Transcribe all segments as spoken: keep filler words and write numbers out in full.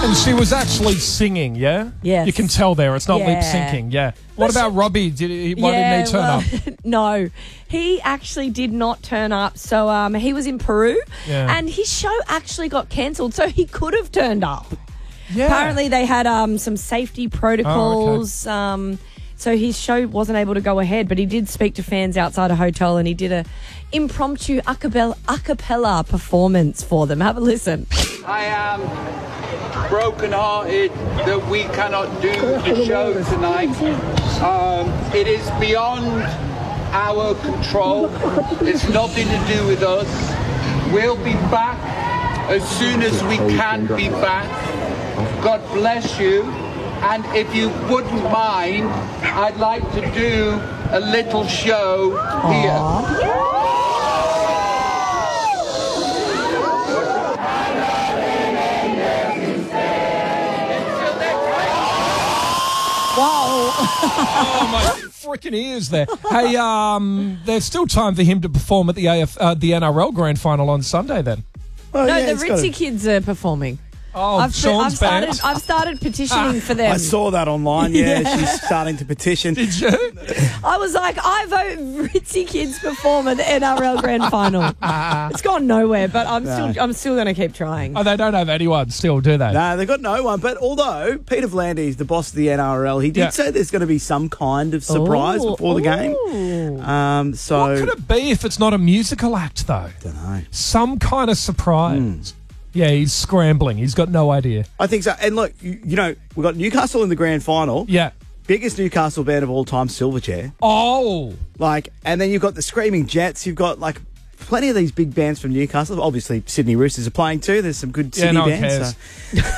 And she was actually singing, yeah? Yes. You can tell there. It's not Yeah. lip syncing, yeah. What But about Robbie? Did he, why yeah, didn't he turn well, up? No, he actually did not turn up. So um, he was in Peru, Yeah. and his show actually got cancelled. So he could have turned up. Yeah. Apparently, they had um, some safety protocols. um, so his show wasn't able to go ahead, but he did speak to fans outside a hotel, and he did a impromptu a cappella, a cappella performance for them. Have a listen. I am broken-hearted that we cannot do the show tonight. Um, it is beyond our control. It's nothing to do with us. We'll be back as soon as we can be back. God bless you. And if you wouldn't mind, I'd like to do a little show here. Whoa. Oh, my freaking ears there. Hey, um, there's still time for him to perform at the A F, uh, the N R L Grand Final on Sunday then. Well, No, yeah, the it's gotta- Ritzy kids are performing. Oh, I've, Sean's I've started. band. I've started petitioning for them. I saw that online. Yeah, Yeah. she's starting to petition. Did you? I was like, I vote Ritzy kids perform at the N R L Grand Final. It's gone nowhere, but I'm No. still. I'm still going to keep trying. Oh, they don't have anyone still, do they? No, they've got no one. But although Peter V'landys, the boss of the N R L, he did Yeah. say there's going to be some kind of surprise Ooh, before the game. ooh. Um, so What could it be if it's not a musical act, though? don't know. Some kind of surprise. Yeah, he's scrambling. He's got no idea. I think so. And look, you, you know, we've got Newcastle in the grand final. Yeah. Biggest Newcastle band of all time, Silverchair. Oh. Like, and then you've got the Screaming Jets. You've got like plenty of these big bands from Newcastle. Obviously, Sydney Roosters are playing too. There's some good Yeah, Sydney no one bands. cares. So,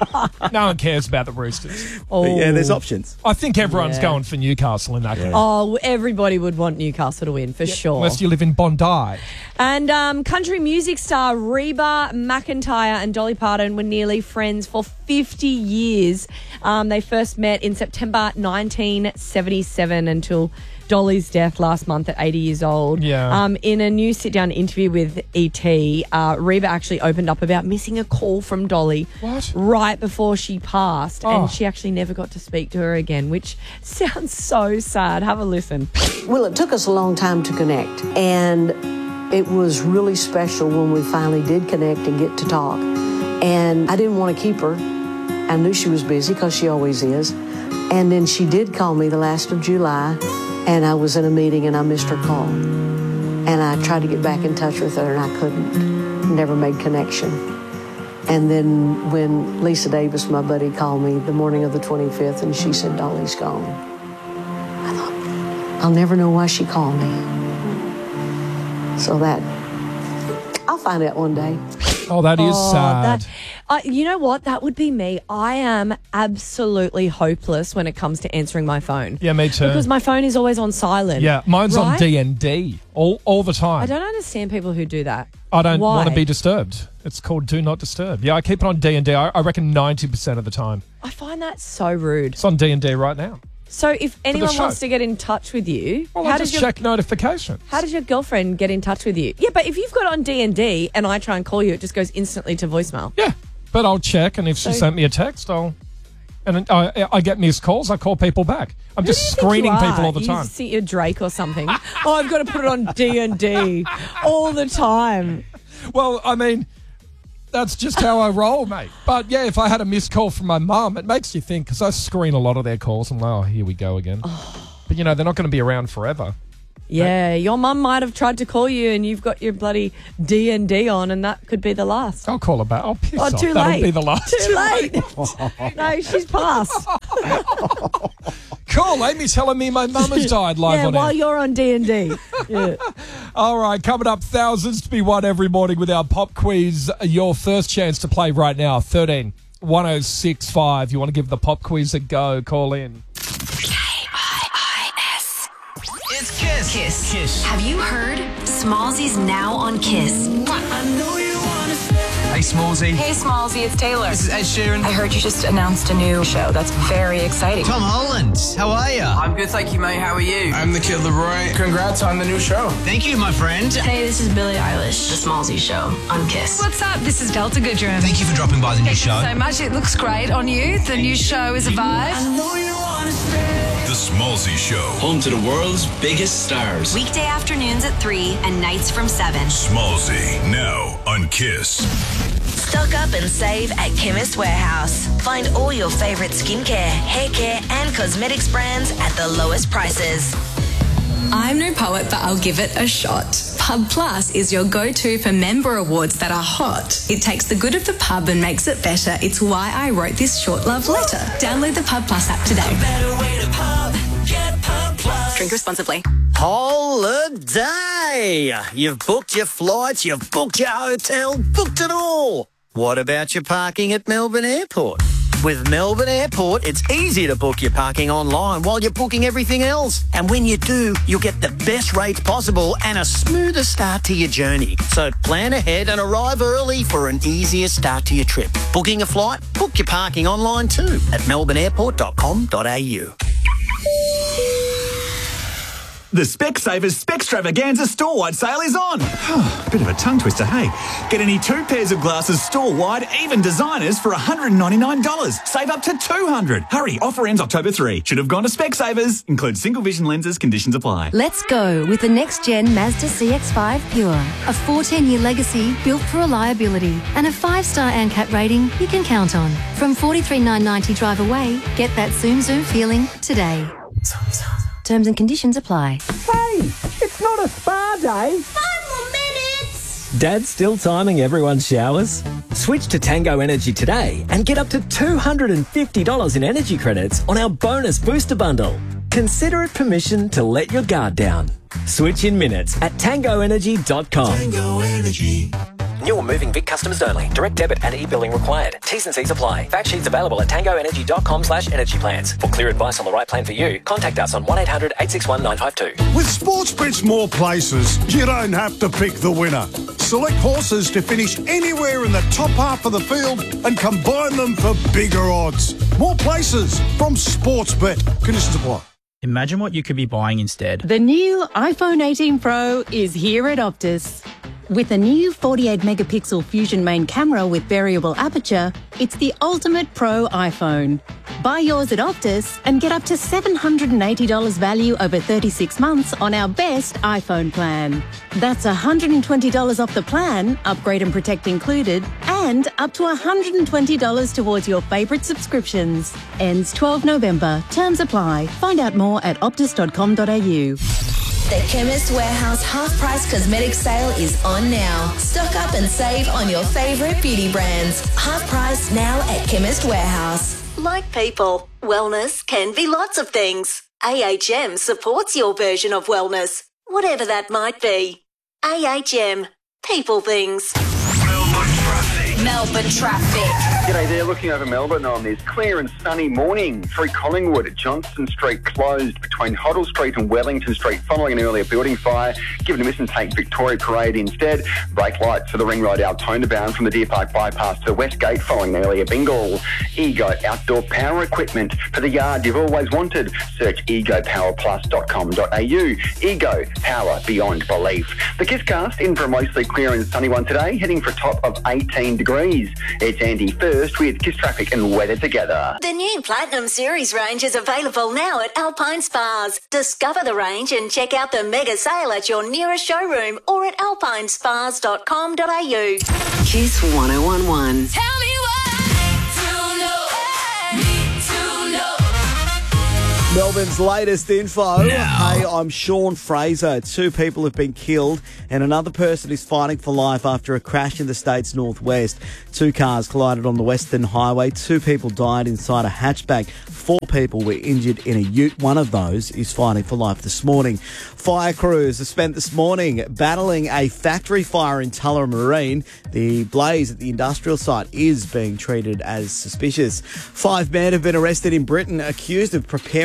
No one cares about the Roosters. Oh, but yeah, there's options. I think everyone's Yeah. going for Newcastle in that case. Oh, everybody would want Newcastle to win for sure. Unless you live in Bondi. And um, country music star Reba McEntire and Dolly Parton were nearly friends for fifty years. Um, they first met in September nineteen seventy-seven until Dolly's death last month at eighty years old. Yeah. Um, in a new sit-down interview with E T, uh, Reba actually opened up about missing a call from Dolly What? right before she passed, Oh. and she actually never got to speak to her again, which sounds so sad. Have a listen. Well, it took us a long time to connect, and it was really special when we finally did connect and get to talk. And I didn't want to keep her. I knew she was busy because she always is. And then she did call me the last of July, and I was in a meeting and I missed her call. And I tried to get back in touch with her and I couldn't. Never made connection. And then when Lisa Davis, my buddy, called me the morning of the twenty-fifth and she said, Dolly's gone. I thought, I'll never know why she called me. So that, I'll find out one day. Oh, that is Oh, sad. that- uh, you know what? That would be me. I am absolutely hopeless when it comes to answering my phone. Yeah, me too. Because my phone is always on silent. Yeah, mine's on right? D and D all, all the time. I don't understand people who do that. I don't Why? want to be disturbed. It's called Do Not Disturb. Yeah, I keep it on D and D. I, I reckon ninety percent of the time. I find that so rude. It's on D and D right now. So if anyone show. wants to get in touch with you, Well, how I does just your check notifications. how does your girlfriend get in touch with you? Yeah, but if you've got on D and D and I try and call you, it just goes instantly to voicemail. Yeah, but I'll check, and if she So- sent me a text, I'll... And I, I get missed calls, I call people back. I'm Who just do you think screening you are? people all the You time. think you're Drake or something. Oh, I've got to put it on D and D all the time. Well, I mean, that's just how I roll, mate. But yeah, if I had a missed call from my mum, it makes you think, because I screen a lot of their calls. I'm like, oh, here we go again. But, you know, they're not going to be around forever. Yeah, your mum might have tried to call you and you've got your bloody D and D on and that could be the last. I'll call her back. I'll piss Oh, off. too That'll late. be the last. Too late. No, she's passed. Cool. Amy's telling me my mum has died live Yeah, on while air. you're on D and D. Yeah. All right, coming up, thousands to be won every morning with our pop quiz. Your first chance to play right now, thirteen one oh six five. You want to give the pop quiz a go, call in. It's Kiss. Kiss. Kiss. Have you heard? Smallsy's now on Kiss. I know you wanna Hey, Smallsy. Hey, Smallsy, it's Taylor. This is Ed Sheeran. I heard you just announced a new show. That's very exciting. Tom Holland. How are you? I'm good, thank you, mate. How are you? I'm the Kid Leroy. Congrats on the new show. Thank you, my friend. Hey, this is Billie Eilish. The Smallsy Show on Kiss. What's up? This is Delta Goodrum. Thank you for dropping by the new Thank show. you so much. It looks great on you. The new show is a vibe. The Smallsy Show. Home to the world's biggest stars. Weekday afternoons at three and nights from seven. Smallsy, now on Kiss. Stock up and save at Chemist Warehouse. Find all your favourite skincare, hair care and cosmetics brands at the lowest prices. I'm no poet, but I'll give it a shot. Pub Plus is your go-to for member awards that are hot. It takes the good of the pub and makes it better. It's why I wrote this short love letter. Download the Pub Plus app today. A better way to pub. Get Pub Plus. Drink responsibly. Holiday! You've booked your flights, you've booked your hotel, booked it all. What about your parking at Melbourne Airport? With Melbourne Airport, it's easy to book your parking online while you're booking everything else. And when you do, you'll get the best rates possible and a smoother start to your journey. So plan ahead and arrive early for an easier start to your trip. Booking a flight? Book your parking online too at melbourne airport dot com dot a u. The Specsavers Specstravaganza store-wide sale is on. Bit of a tongue twister, hey? Get any two pairs of glasses store-wide, even designers, for one hundred ninety-nine dollars. Save up to two hundred dollars. Hurry, offer ends October third. Should have gone to Specsavers. Includes single vision lenses, conditions apply. Let's go with the next-gen Mazda C X five Pure. A fourteen-year legacy built for reliability and a five-star ANCAP rating you can count on. From forty-three thousand nine hundred ninety drive away, get that Zoom Zoom feeling today. Terms and conditions apply. Hey, it's not a spa day. Five more minutes. Dad's still timing everyone's showers? Switch to Tango Energy today and get up to two hundred fifty dollars in energy credits on our bonus booster bundle. Consider it permission to let your guard down. Switch in minutes at tango energy dot com. Tango Energy. New or moving Vic customers only. Direct debit and e-billing required. T's and C's apply. Fact sheets available at tango energy dot com slash energy plans. For clear advice on the right plan for you, contact us on one eight hundred eight six one nine five two. With Sportsbet's more places, you don't have to pick the winner. Select horses to finish anywhere in the top half of the field and combine them for bigger odds. More places from Sportsbet. Conditions apply. Imagine what you could be buying instead. The new iPhone eighteen Pro is here at Optus. With a new forty-eight megapixel Fusion main camera with variable aperture, it's the ultimate pro iPhone. Buy yours at Optus and get up to seven hundred eighty dollars value over thirty-six months on our best iPhone plan. That's one hundred twenty dollars off the plan, upgrade and protect included, and up to one hundred twenty dollars towards your favourite subscriptions. Ends twelfth November. Terms apply. Find out more at optus dot com dot a u. The Chemist Warehouse half-price cosmetic sale is on now. Stock up and save on your favourite beauty brands. Half price now at Chemist Warehouse. Like people, wellness can be lots of things. A H M supports your version of wellness, whatever that might be. A H M, people things. Melbourne traffic. G'day there, looking over Melbourne on this clear and sunny morning. Through Collingwood, Johnston Street closed between Hoddle Street and Wellington Street following an earlier building fire. Given a miss and take Victoria Parade instead. Brake lights for the Ring Road Altona bound from the Deer Park bypass to Westgate following an earlier bingle. Ego outdoor power equipment for the yard you've always wanted. Search ego power plus dot com dot a u. Ego, power beyond belief. The Kisscast in for a mostly clear and sunny one today, heading for a top of eighteen degrees. It's Andy first with Kiss Traffic and weather together. The new Platinum Series range is available now at Alpine Spas. Discover the range and check out the mega sale at your nearest showroom or at alpine spas dot com dot a u. Kiss one oh one one. Tell me what to know. Need to know. Melbourne's latest info. Hey, I'm Sean Fraser. Two people have been killed and another person is fighting for life after a crash in the state's northwest. Two cars collided on the Western Highway. Two people died inside a hatchback. Four people were injured in a ute. One of those is fighting for life this morning. Fire crews have spent this morning battling a factory fire in Tullamarine. The blaze at the industrial site is being treated as suspicious. Five men have been arrested in Britain accused of preparing a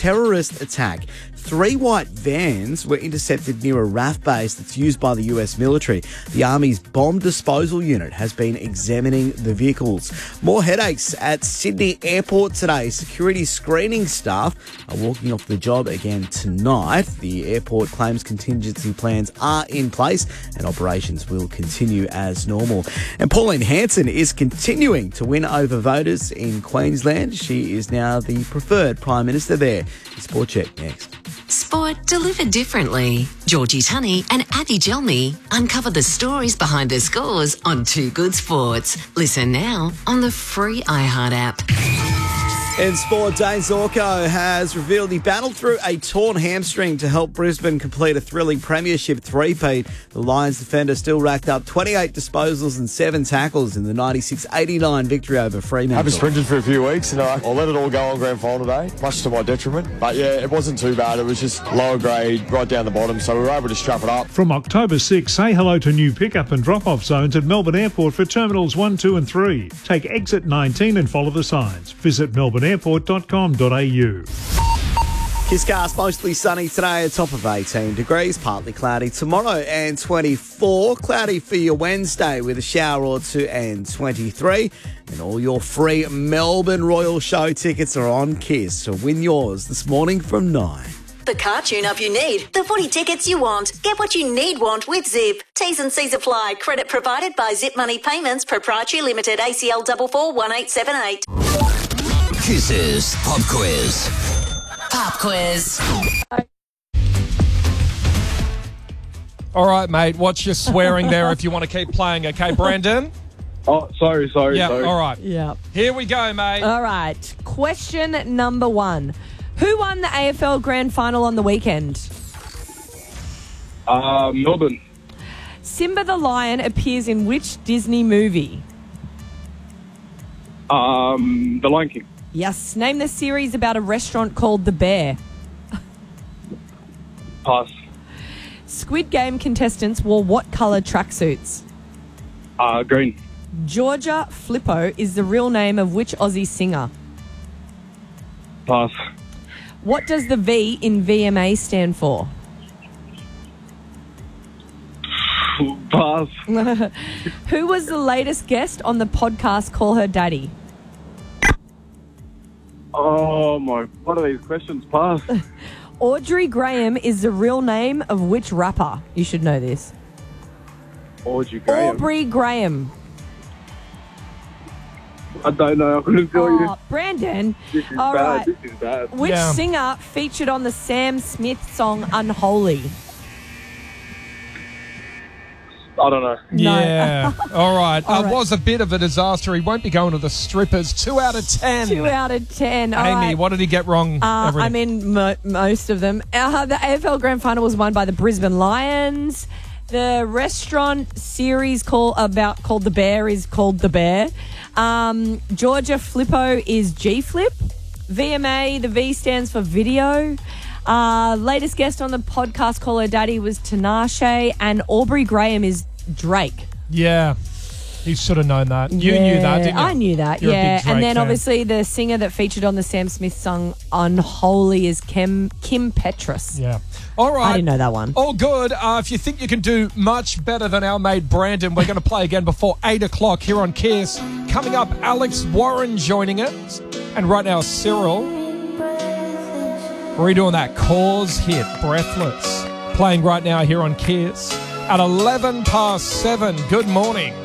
terrorist attack. Three white vans were intercepted near a R A F base that's used by the U S military. The Army's bomb disposal unit has been examining the vehicles. More headaches at Sydney Airport today. Security screening staff are walking off the job again tonight. The airport claims contingency plans are in place and operations will continue as normal. And Pauline Hanson is continuing to win over voters in Queensland. She is now the preferred Prime Minister there. Sport Check next. Sport delivered differently. Georgie Tunney and Abby Gelmy uncover the stories behind the scores on Two Good Sports. Listen now on the free iHeart app. In sport, Dane Zorko has revealed he battled through a torn hamstring to help Brisbane complete a thrilling premiership three-peat. The Lions defender still racked up twenty-eight disposals and seven tackles in the ninety-six eighty-nine victory over Fremantle. I've been sprinting for a few weeks and I, I let it all go on grand final today, much to my detriment. But yeah, it wasn't too bad. It was just lower grade, right down the bottom, so we were able to strap it up. From October sixth, say hello to new pick-up and drop-off zones at Melbourne Airport for Terminals one, two and three. Take exit nineteen and follow the signs. Visit melbourne airport dot com dot a u. Kiscast mostly sunny today, a top of eighteen degrees, partly cloudy tomorrow and twenty-four. Cloudy for your Wednesday with a shower or two and twenty-three. And all your free Melbourne Royal Show tickets are on Kiss, so win yours this morning from nine. The car tune-up you need. The footy tickets you want. Get what you need want with Zip. T's and C's apply. Credit provided by Zip Money Payments, Proprietary Limited, A C L four four one eight seven eight. Kisses Pop Quiz. Pop quiz. All right, mate. Watch your swearing there if you want to keep playing, okay, Brandon? Oh, sorry, sorry, yeah, sorry. all right. Yeah. Here we go, mate. All right. Question number one. Who won the A F L Grand Final on the weekend? Uh, Melbourne. Simba the Lion appears in which Disney movie? Um, The Lion King. Yes. Name the series about a restaurant called The Bear. Pass. Squid Game contestants wore what colour tracksuits? Uh, green. Georgia Flippo is the real name of which Aussie singer? Pass. What does the V in V M A stand for? Pass. Who was the latest guest on the podcast Call Her Daddy? Oh, my. What are these questions? Pass. Audrey Graham is the real name of which rapper? You should know this. Audrey Graham. Aubrey Graham. I don't know. I couldn't tell you. Oh, Brandon. This is All bad. right. This is bad. Which Yeah. singer featured on the Sam Smith song Unholy? I don't know. Yeah. All right. All It right. was a bit of a disaster. He won't be going to the strippers. Two out of ten. Two out of ten. All Amy, right. what did he get wrong? Uh, Everything. I mean, mo- most of them. Uh, the A F L Grand Final was won by the Brisbane Lions. The restaurant series call about called The Bear is called The Bear. Um, Georgia Flippo is G Flip. V M A, the V stands for video. Uh, latest guest on the podcast Call Her Daddy was Tinashe, and Aubrey Graham is Drake. Yeah. He should have known that. You knew that, didn't you? I knew that, You're a yeah. big Drake And then fan. obviously the singer that featured on the Sam Smith song Unholy is Kim, Kim Petras. Yeah. All right. I didn't know that one. All good. Uh, if you think you can do much better than our mate Brandon, we're going to play again before eight o'clock here on Kiss. Coming up, Alex Warren joining us. And right now, Cyril redoing that Cause hit, Breathless. Playing right now here on Kiss at eleven past seven. Good morning.